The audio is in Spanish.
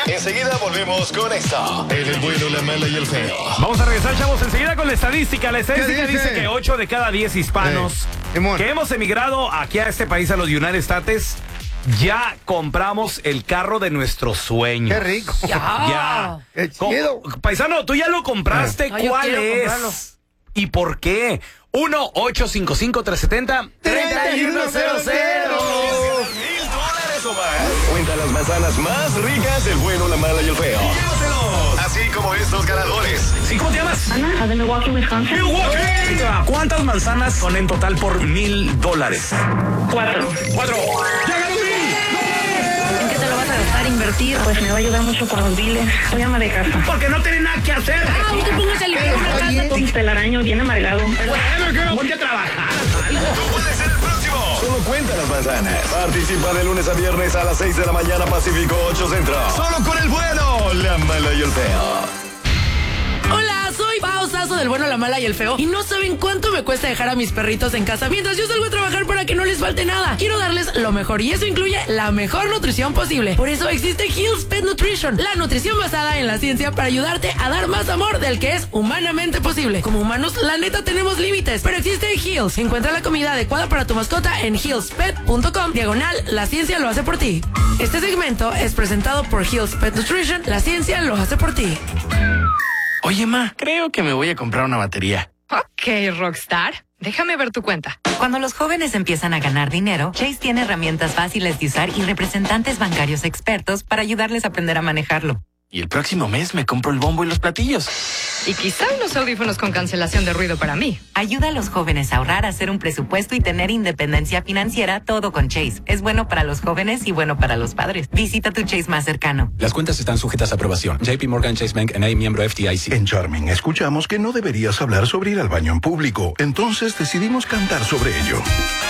Enseguida volvemos con esto. El bueno, la mala y el feo. Vamos a regresar, chavos, enseguida con la estadística. La estadística dice que 8 de cada 10 hispanos que hemos emigrado aquí a este país, a los United States, ya compramos el carro de nuestros sueños. ¡Qué rico! Ya. ¡Qué chido! Paisano, ¿tú ya lo compraste? No, yo ¿Cuál quiero es? comprarlo. ¿Y por qué? 1-855-370-3100. $1,000 o más. Cuenta las manzanas más ricas del bueno, la mala y el feo. Llévatelos. Así como estos ganadores. ¿Sí? ¿Cómo te llamas? Ana, de Milwaukee, Wisconsin. Milwaukee. ¿Cuántas manzanas son en total por $1,000? 4. 4. ¿En qué te lo vas a gastar? ¿Invertir? Pues me va a ayudar mucho con los biles. Soy ama de casa. Porque no tiene nada que hacer. Ah, usted póngase a limpiar una casa. Un telaraño bien amargado. Ponte a trabajar. Tú puedes ser el próximo. Solo cuenta las manzanas. Participa de lunes a viernes a las 6 de la mañana Pacífico, 8 Centro. Solo con el bueno, la mala y el feo. Hola, soy Pao Sasso del bueno, la mala y el feo. Y no saben cuánto me cuesta dejar a mis perritos en casa mientras yo salgo a trabajar para que no les falte nada. Quiero darles lo mejor y eso incluye la mejor nutrición posible. Por eso existe Hill's Pet Nutrition, la nutrición basada en la ciencia para ayudarte a dar más amor del que es humanamente posible. Como humanos, la neta tenemos límites, pero existe Hill's. Encuentra la comida adecuada para tu mascota en hillspet.com. La ciencia lo hace por ti. Este segmento es presentado por Hill's Pet Nutrition. La ciencia lo hace por ti. Oye, ma, creo que me voy a comprar una batería. Ok, Rockstar. Déjame ver tu cuenta. Cuando los jóvenes empiezan a ganar dinero, Chase tiene herramientas fáciles de usar y representantes bancarios expertos para ayudarles a aprender a manejarlo. Y el próximo mes me compro el bombo y los platillos. Y quizá unos audífonos con cancelación de ruido para mí. Ayuda a los jóvenes a ahorrar, a hacer un presupuesto y tener independencia financiera, todo con Chase. Es bueno para los jóvenes y bueno para los padres. Visita tu Chase más cercano. Las cuentas están sujetas a aprobación. JP Morgan Chase Bank N.A., miembro FDIC. En Charming escuchamos que no deberías hablar sobre ir al baño en público. Entonces decidimos cantar sobre ello.